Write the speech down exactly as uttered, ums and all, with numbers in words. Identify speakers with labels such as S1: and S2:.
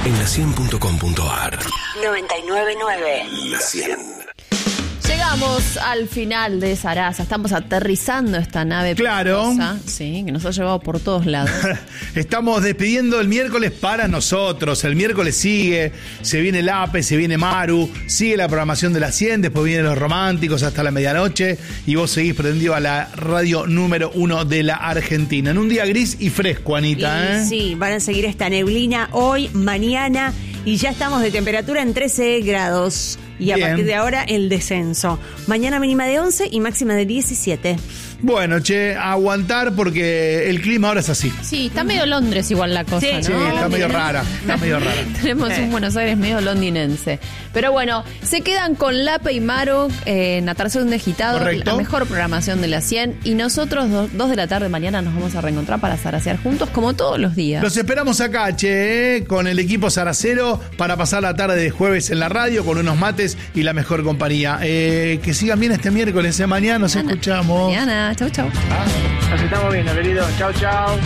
S1: en la cien punto com punto ar.
S2: noventa y nueve punto nueve.
S1: La cien.
S3: Llegamos al final de Sarasa. Estamos aterrizando esta nave.
S4: Claro.
S3: Preciosa, sí, que nos ha llevado por todos lados.
S4: Estamos despidiendo el miércoles para nosotros. El miércoles sigue, se viene el A P E, se viene Maru, sigue la programación de la cien, después vienen los románticos hasta la medianoche y vos seguís prendido a la radio número uno de la Argentina. En un día gris y fresco, Anita, ¿eh?
S5: Sí, van a seguir esta neblina hoy, mañana y ya estamos de temperatura en trece grados. Y a
S4: Bien.
S5: partir de ahora el descenso. Mañana mínima de once y máxima de diecisiete.
S4: Bueno, che, a aguantar porque el clima ahora es así.
S3: Sí, está medio Londres igual la cosa,
S5: Sí,
S3: ¿no?
S4: Sí, está medio rara, está medio rara.
S3: Tenemos
S5: Sí.
S3: un Buenos Aires medio londinense. Pero bueno, se quedan con Lape y Maru eh, en Atracción de Agitado,
S4: Correcto.
S3: la mejor programación de la cien. Y nosotros, do, dos de la tarde mañana, nos vamos a reencontrar para zarasear juntos, como todos los días.
S4: Los esperamos acá, che, eh, con el equipo Zaracero para pasar la tarde de jueves en la radio con unos mates y la mejor compañía. Eh, que sigan bien este miércoles, eh, mañana nos
S3: Mañana.
S4: escuchamos.
S3: Mañana, chau, chau.
S6: Nos estamos viendo, querido. Chau, chau.